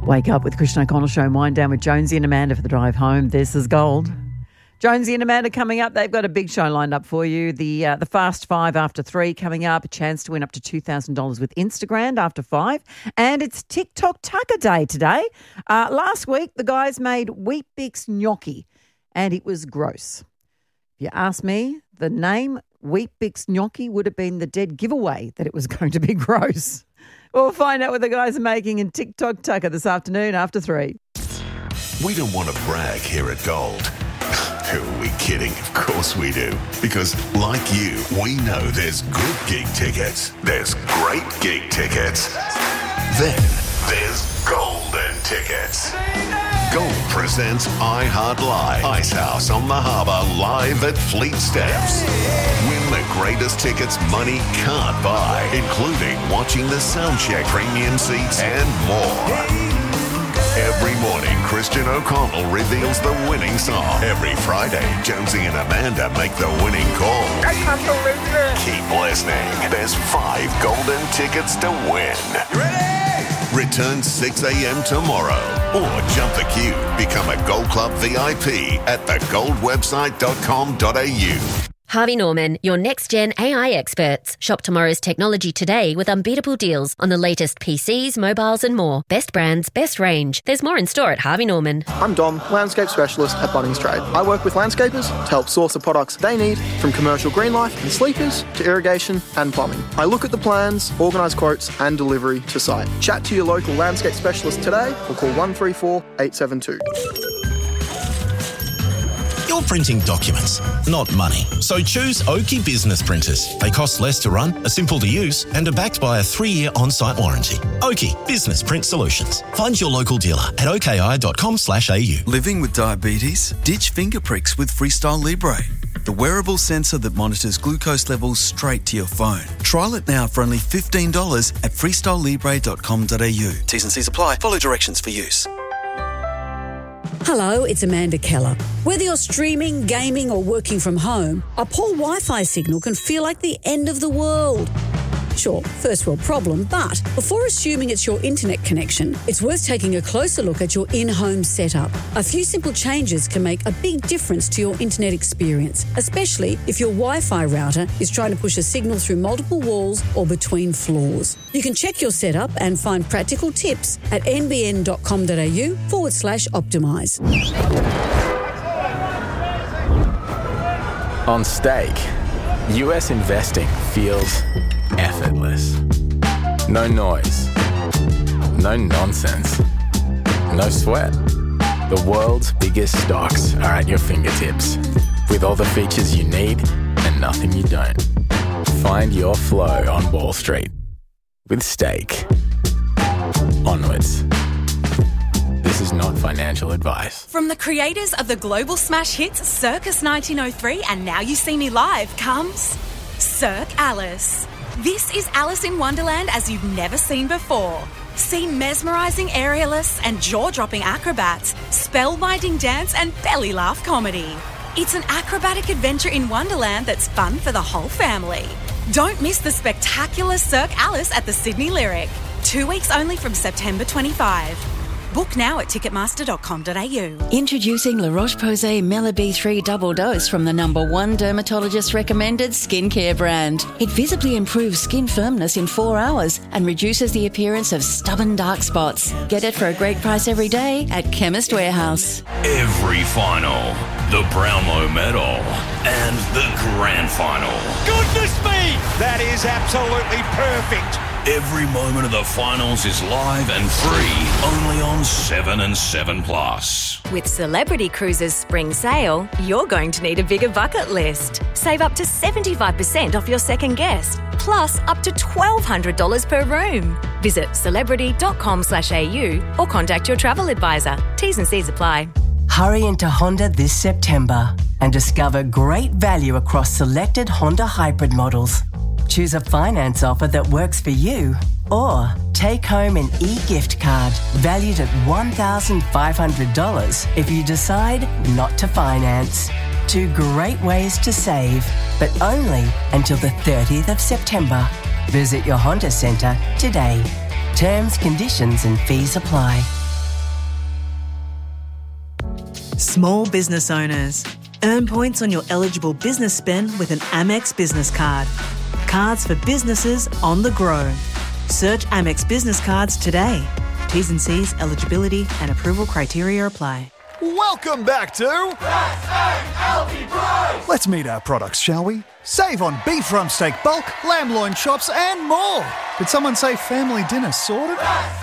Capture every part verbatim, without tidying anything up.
Wake up with Christian O'Connell Show, wind down with Jonesy and Amanda for the drive home. This is gold. Jonesy and Amanda coming up. They've got a big show lined up for you. The uh, the Fast Five after three coming up. A chance to win up to two thousand dollars with Instagram after five. And it's TikTok Tucker Day today. Uh, last week, the guys made Weet-Bix gnocchi, and it was gross. If you ask me, the name Weet-Bix gnocchi would have been the dead giveaway that it was going to be gross. We'll find out what the guys are making in TikTok Tucker this afternoon after three. We don't want to brag here at Gold. Who are we kidding? Of course we do. Because, like you, we know there's good gig tickets, there's great gig tickets, then there's golden tickets. Gold presents iHeart Live, Icehouse on the Harbour, live at Fleet Steps. Win the greatest tickets money can't buy, including watching the Soundcheck premium seats and more. Every morning, Christian O'Connell reveals the winning song. Every Friday, Jonesy and Amanda make the winning call. I can't believe it. Keep listening. There's five golden tickets to win. Ready? Return six a.m. tomorrow. Or jump the queue. Become a Gold Club V I P at the gold website dot com dot a u. Harvey Norman, your next-gen A I experts. Shop tomorrow's technology today with unbeatable deals on the latest P Cs, mobiles and more. Best brands, best range. There's more in store at Harvey Norman. I'm Dom, landscape specialist at Bunnings Trade. I work with landscapers to help source the products they need, from commercial green life and sleepers to irrigation and plumbing. I look at the plans, organise quotes and delivery to site. Chat to your local landscape specialist today or call one three four, eight seven two. You're printing documents, not money. So choose Oki Business Printers. They cost less to run, are simple to use, and are backed by a three-year on-site warranty. Oki Business Print Solutions. Find your local dealer at oki.com slash au. Living with diabetes? Ditch finger pricks with Freestyle Libre, the wearable sensor that monitors glucose levels straight to your phone. Trial it now for only fifteen dollars at freestyle libre dot com dot a u. T's and C's apply. Follow directions for use. Hello, it's Amanda Keller. Whether you're streaming, gaming or working from home, a poor Wi-Fi signal can feel like the end of the world. Sure, first world problem, but before assuming it's your internet connection, it's worth taking a closer look at your in-home setup. A few simple changes can make a big difference to your internet experience, especially if your Wi-Fi router is trying to push a signal through multiple walls or between floors. You can check your setup and find practical tips at nbn.com.au forward slash optimise. On stake, U S investing feels effortless. No noise. No nonsense. No sweat. The world's biggest stocks are at your fingertips, with all the features you need and nothing you don't. Find your flow on Wall Street with Stake. Onwards. This is not financial advice. From the creators of the global smash hits Circus nineteen oh three and Now You See Me Live comes Cirque Alice. This is Alice in Wonderland as you've never seen before. See mesmerising aerialists and jaw-dropping acrobats, spellbinding dance and belly laugh comedy. It's an acrobatic adventure in Wonderland that's fun for the whole family. Don't miss the spectacular Cirque Alice at the Sydney Lyric. Two weeks only from September twenty-fifth. Book now at ticketmaster dot com dot a u. Introducing La Roche-Posay Mela B three Double Dose from the number one dermatologist recommended skincare brand. It visibly improves skin firmness in four hours and reduces the appearance of stubborn dark spots. Get it for a great price every day at Chemist Warehouse. Every final, the Brownlow Medal and the Grand Final. Goodness me! That is absolutely perfect. Every moment of the finals is live and free, only on seven and seven Plus. With Celebrity Cruises Spring Sale, you're going to need a bigger bucket list. Save up to seventy-five percent off your second guest, plus up to twelve hundred dollars per room. Visit celebrity.com slash au or contact your travel advisor. T's and C's apply. Hurry into Honda this September and discover great value across selected Honda hybrid models. Choose a finance offer that works for you, or take home an e-gift card valued at one thousand five hundred dollars if you decide not to finance. Two great ways to save, but only until the thirtieth of September. Visit your Honda Centre today. Terms, conditions and fees apply. Small business owners. Earn points on your eligible business spend with an Amex business card. Cards for businesses on the grow. Search Amex Business Cards today. T's and C's, eligibility and approval criteria apply. Welcome back to Let's meet our products, shall we? Save on beef rump steak bulk, lamb loin chops and more. Did someone say family dinner sorted?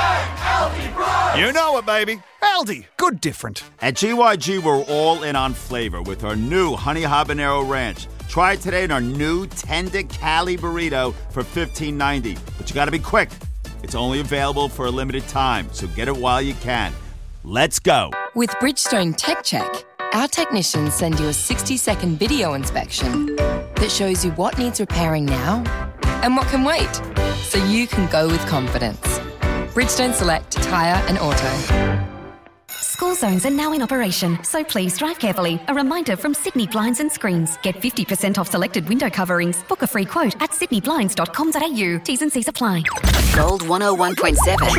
You know it, baby. Aldi, good different. At G Y G, we're all in on flavor with our new Honey Habanero Ranch. Try it today in our new Tender Cali Burrito for fifteen ninety. But you gotta be quick. It's only available for a limited time, so get it while you can. Let's go. With Bridgestone Tech Check, our technicians send you a sixty-second video inspection that shows you what needs repairing now and what can wait, so you can go with confidence. Bridgestone Select Tyre and Auto. School zones are now in operation, so please drive carefully. A reminder from Sydney Blinds and Screens. Get fifty percent off selected window coverings. Book a free quote at sydney blinds dot com dot a u. T's and C's apply. Gold one oh one point seven.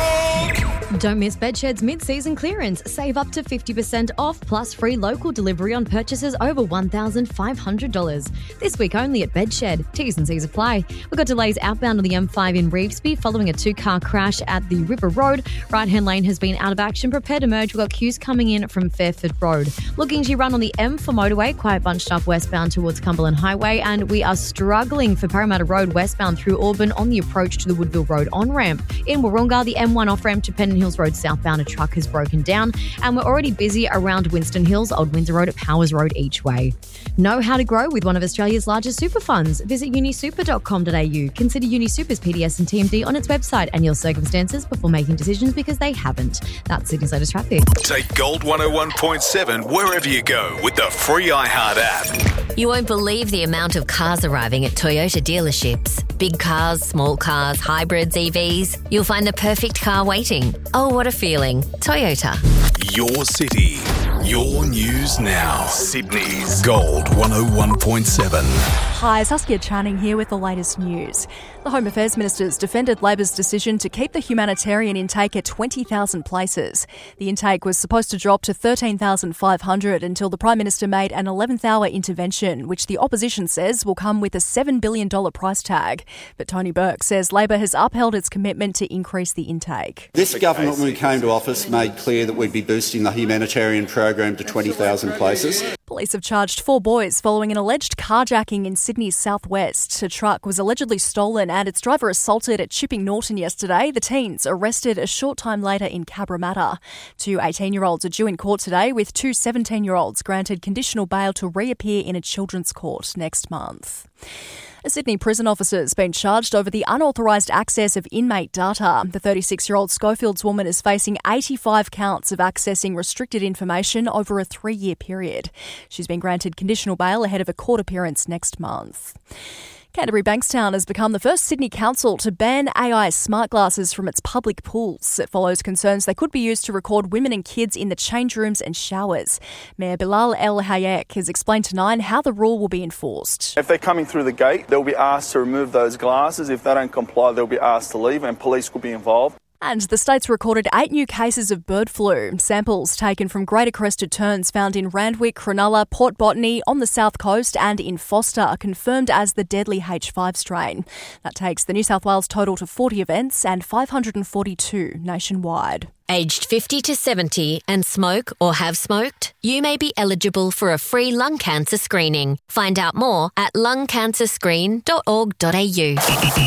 Don't miss Bedshed's mid-season clearance. Save up to fifty percent off plus free local delivery on purchases over one thousand five hundred dollars. This week only at Bedshed. T's and C's apply. We've got delays outbound on the M five in Revesby following a two-car crash at the River Road. Right-hand lane has been out of action. Prepare to merge. We've got queues coming in from Fairford Road. Looking to run on the M for motorway, quite bunched up westbound towards Cumberland Highway, and we are struggling for Parramatta Road westbound through Auburn on the approach to the Woodville Road on-ramp. In Wahroonga, the M one off-ramp to Pennant Hills Road southbound, a truck has broken down, and we're already busy around Winston Hills, Old Windsor Road at Powers Road each way. Know how to grow with one of Australia's largest super funds? Visit uni super dot com dot a u. Consider UniSuper's P D S and T M D on its website and your circumstances before making decisions, because they haven't. That's Sydney's latest traffic. Take Gold one oh one point seven wherever you go with the free iHeart app. You won't believe the amount of cars arriving at Toyota dealerships. Big cars, small cars, hybrids, E Vs. You'll find the perfect car waiting. Oh, what a feeling. Toyota. Your city, your news now. Sydney's Gold one oh one point seven. Hi, Saskia Channing here with the latest news. The Home Affairs Minister's defended Labor's decision to keep the humanitarian intake at twenty thousand places. The intake was supposed to drop to thirteen thousand five hundred until the Prime Minister made an eleventh hour intervention, which the opposition says will come with a seven billion dollars price tag. But Tony Burke says Labor has upheld its commitment to increase the intake. This government, when we came to office, made clear that we'd be boosting the humanitarian program to twenty thousand places. Police have charged four boys following an alleged carjacking in Sydney's southwest. A truck was allegedly stolen and its driver assaulted at Chipping Norton yesterday. The teens arrested a short time later in Cabramatta. Two eighteen-year-olds are due in court today, with two seventeen-year-olds granted conditional bail to reappear in a children's court next month. A Sydney prison officer has been charged over the unauthorised access of inmate data. The thirty-six-year-old Schofields woman is facing eighty-five counts of accessing restricted information over a three-year period. She's been granted conditional bail ahead of a court appearance next month. Canterbury Bankstown has become the first Sydney council to ban A I smart glasses from its public pools. It follows concerns they could be used to record women and kids in the change rooms and showers. Mayor Bilal El Hayek has explained to Nine how the rule will be enforced. If they're coming through the gate, they'll be asked to remove those glasses. If they don't comply, they'll be asked to leave, and police will be involved. And the state's recorded eight new cases of bird flu. Samples taken from greater crested terns found in Randwick, Cronulla, Port Botany, on the south coast and in Foster are confirmed as the deadly H five strain. That takes the New South Wales total to forty events and five hundred forty-two nationwide. Aged fifty to seventy and smoke or have smoked? You may be eligible for a free lung cancer screening. Find out more at lung cancer screen dot org dot a u.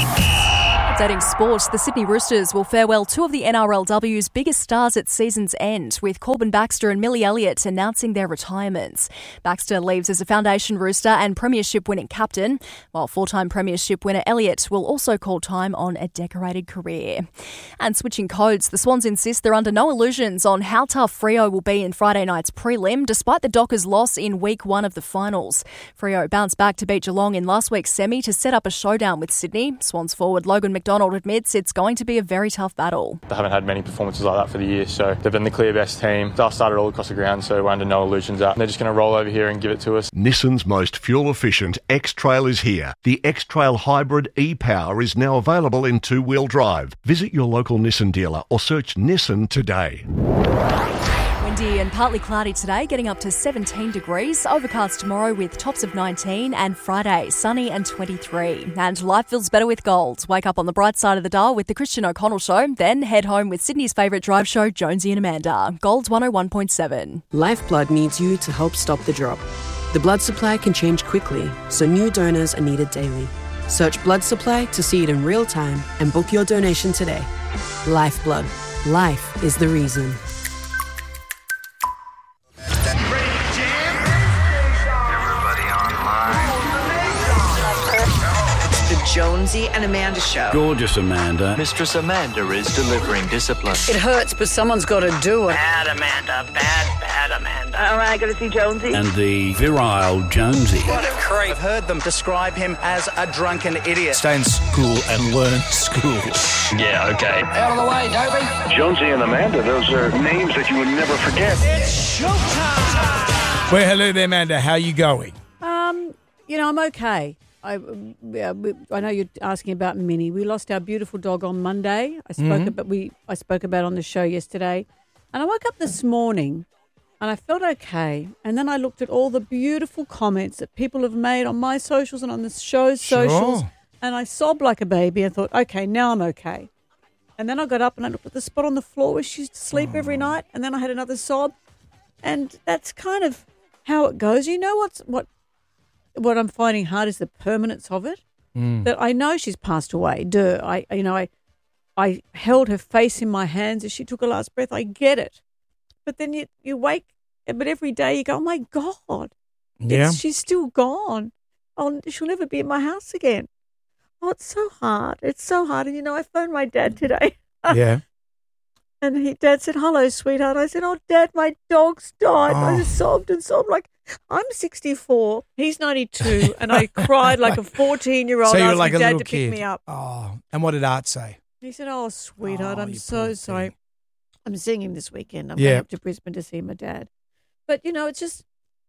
Updating sports, the Sydney Roosters will farewell two of the N R L W's biggest stars at season's end, with Corbin Baxter and Millie Elliott announcing their retirements. Baxter leaves as a foundation Rooster and premiership-winning captain, while four-time premiership winner Elliott will also call time on a decorated career. And switching codes, the Swans insist they're under no illusions on how tough Freo will be in Friday night's prelim, despite the Dockers' loss in week one of the finals. Freo bounced back to beat Geelong in last week's semi to set up a showdown with Sydney. Swans forward Logan McDonald admits it's going to be a very tough battle. They haven't had many performances like that for the year, so they've been the clear best team. They'll start it all across the ground, so we're under no illusions that they're just going to roll over here and give it to us. Nissan's most fuel-efficient X-Trail is here. The X-Trail Hybrid e-Power is now available in two-wheel drive. Visit your local Nissan dealer or search Nissan today. Windy and partly cloudy today, getting up to seventeen degrees. Overcast tomorrow with tops of nineteen, and Friday sunny and twenty-three. And life feels better with gold. Wake up on the bright side of the dial with the Christian O'Connell Show, then head home with Sydney's favourite drive show, Jonesy and Amanda. Gold's one oh one point seven. Lifeblood needs you to help stop the drop. The blood supply can change quickly, so new donors are needed daily. Search blood supply to see it in real time and book your donation today. Lifeblood. Life is the reason. Jonesy and Amanda Show. Gorgeous Amanda. Mistress Amanda is delivering discipline. It hurts, but someone's got to do it. Bad Amanda, bad, bad Amanda. All right, got to see Jonesy. And the virile Jonesy. What a creep. I've heard them describe him as a drunken idiot. Stay in school and learn school. Yeah, okay. Out of the way, Dopey. Jonesy and Amanda, those are names that you would never forget. It's showtime. Well, hello there, Amanda. How are you going? Um, you know, I'm okay. I, yeah, we, I know you're asking about Minnie. We lost our beautiful dog on Monday. I spoke Mm-hmm. about we I spoke about on the show yesterday, and I woke up this morning, and I felt okay. And then I looked at all the beautiful comments that people have made on my socials and on the show's Sure. socials, and I sobbed like a baby. and thought, okay, now I'm okay. And then I got up and I looked at the spot on the floor where she used to sleep every night, and then I had another sob, and that's kind of how it goes. You know what's what. What I'm finding hard is the permanence of it. Mm. That I know she's passed away. Duh. I, you know, I, I held her face in my hands as she took her last breath. I get it, but then you you wake, but every day you go, oh my God, Yeah. it's, she's still gone. Oh, she'll never be in my house again. Oh, it's so hard. It's so hard. And you know, I phoned my dad today. Yeah. And he, Dad said, hello, sweetheart. I said, oh, Dad, my dog's died. I Oh. just sobbed and sobbed like, I'm sixty-four, he's ninety-two, and I cried like a fourteen-year-old So you were asking like a Dad little to kid. pick me up. Oh, and what did Art say? He said, oh, sweetheart, Oh, I'm you so poor sorry. thing. I'm seeing him this weekend. I'm Yeah. going up to Brisbane to see my dad. But, you know, it's just,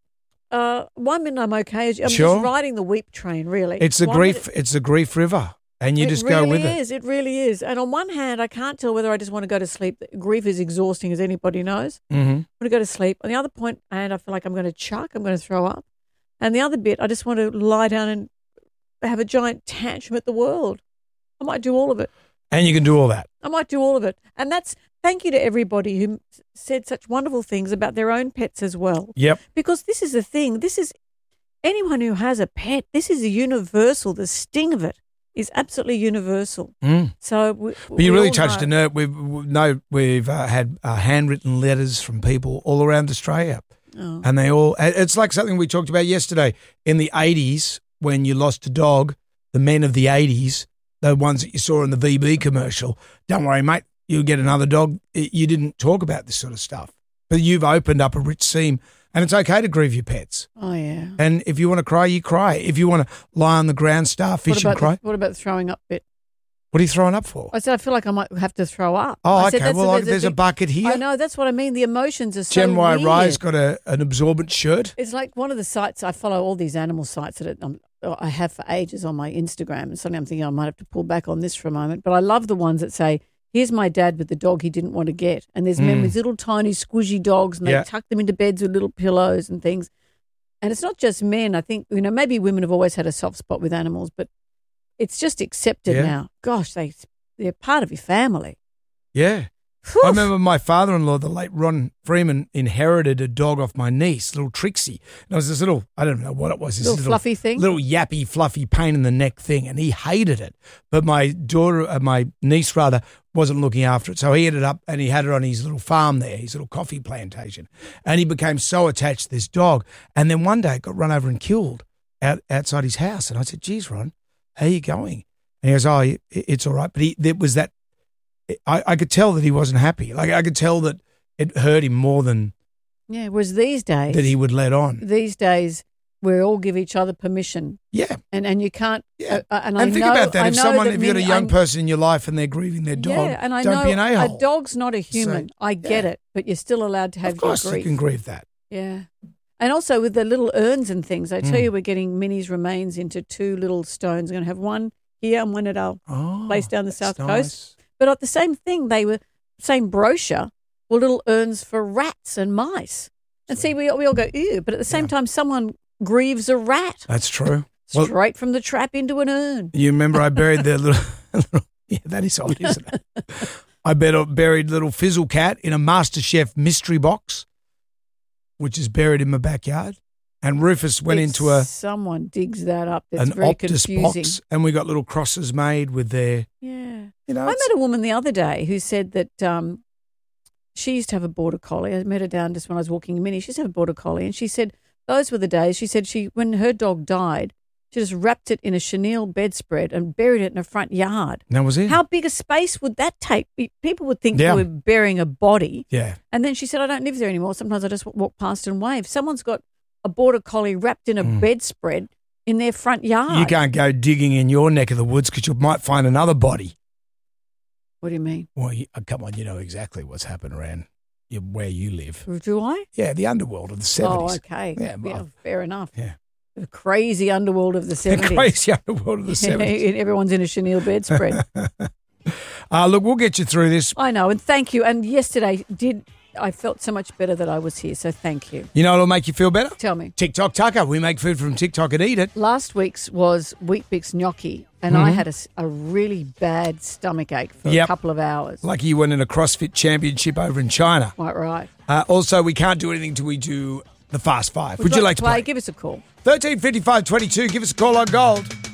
uh, one minute I'm okay. I'm Sure. just riding the weep train, really. It's the One grief. minute- It's the grief river, and you it just really go with is. It really is. And on one hand, I can't tell whether I just want to go to sleep. Grief is exhausting, as anybody knows. it. Mm-hmm. I want to go to sleep. On the other point, and I feel like I'm going to chuck, I'm going to throw up. And the other bit, I just want to lie down and have a giant tantrum at the world. I might do all of it. And you can do all that. I might do all of it. And that's thank you to everybody who s- said such wonderful things about their own pets as well. Yep. Because this is the thing. This is anyone who has a pet, this is a universal. The sting of it is absolutely universal. Mm. So we, But you we really all touched a know. nerve. We've we know we've uh, had uh, handwritten letters from people all around Australia, Oh. and they all. It's like something we talked about yesterday. In the eighties, when you lost a dog, the men of the eighties, the ones that you saw in the V B commercial, don't worry, mate, you'll get another dog. You didn't talk about this sort of stuff, but you've opened up a rich seam, and it's okay to grieve your pets. Oh, yeah. And if you want to cry, you cry. If you want to lie on the ground, starfish, What and about, cry. the, what about the throwing up bit? What are you throwing up for? I said I feel like I might have to throw up. Oh, I said, okay. that's Well, the- there's a thing- bucket here. I know, that's what I mean. The emotions are so Gen Y weird. Rye's got a, an absorbent shirt. It's like one of the sites, I follow all these animal sites that um, I have for ages on my Instagram. And suddenly I'm thinking I might have to pull back on this for a moment. But I love the ones that say, here's my dad with the dog he didn't want to get. And there's men Mm. with little tiny squishy dogs and they Yeah. tuck them into beds with little pillows and things. And it's not just men. I think, you know, maybe women have always had a soft spot with animals, but it's just accepted Yeah. now. Gosh, they, they're part of your family. Yeah. I remember my father-in-law, the late Ron Freeman, inherited a dog off my niece, little Trixie. And it was this little, I don't know what it was. This Little fluffy thing? Little yappy, fluffy, pain in the neck thing. And he hated it. But my daughter, uh, my niece rather, wasn't looking after it. So he ended up, and he had it on his little farm there, his little coffee plantation. And he became so attached to this dog. And then one day it got run over and killed out, outside his house. And I said, geez, Ron, how are you going? And he goes, oh, it, it's all right. But he, there was that, I, I could tell that he wasn't happy. Like I could tell that it hurt him more than Yeah, whereas these days, that he would let on. these days, we all give each other permission. Yeah. And and you can't. Yeah. Uh, and And, I think know, about that. I If know someone, that if you've got a many- young I- person in your life and they're grieving their dog, yeah, and I don't know be an a a-hole. dog's not a human. So, I get it, but you're still allowed to have Of course your grief. you can grieve that. Yeah. And also with the little urns and things, I tell Mm. you, we're getting Minnie's remains into two little stones. We're going to have one here and one at our Oh, place down the south nice. coast. But at the same thing, they were same brochure were little urns for rats and mice. And see, we, we all go, ew, but at the same time, someone grieves a rat. That's true. Straight Well, from the trap into an urn. you remember I buried the little, little yeah, that is odd, isn't it? I bet- buried little Fizzle Cat in a MasterChef mystery box, which is buried in my backyard. And Rufus went If into a Someone digs that up. That's an very Optus confusing. box, and we got little crosses made with their. Yeah. You know, I it's- met a woman the other day who said that um, she used to have a border collie. I met her down just when I was walking in Mini. She used to have a border collie, and she said those were the days. She said she when her dog died, she just wrapped it in a chenille bedspread and buried it in her front yard. That was it. How big a space would that take? People would think Yeah. you were burying a body. Yeah. And then she said, I don't live there anymore. Sometimes I just walk past and wave. Someone's got a border collie wrapped in a Mm. bedspread in their front yard. You can't go digging in your neck of the woods because you might find another body. What do you mean? Well, you, oh, come on, you know exactly what's happened around your, where you live. Do I? Yeah, the underworld of the seventies. Oh, okay. Yeah, Yeah, well, fair enough. Yeah. The crazy underworld of the the seventies. crazy underworld of the seventies. Everyone's in a chenille bedspread. Uh, look, we'll get you through this. I know, and thank you. And yesterday did I felt so much better that I was here, so thank you. You know what'll make you feel better? Tell me. TikTok Tucker. We make food from TikTok and eat it. Last week's was Wheat Bix gnocchi, and I Mhm. had a, s- a really bad stomach ache for Yep. a couple of hours. Lucky you went in a CrossFit championship over in China. Quite right. Uh, also, we can't do anything till we do the Fast Five. Would you like to play? Give us a call. thirteen fifty-five twenty-two. Give us a call on Gold.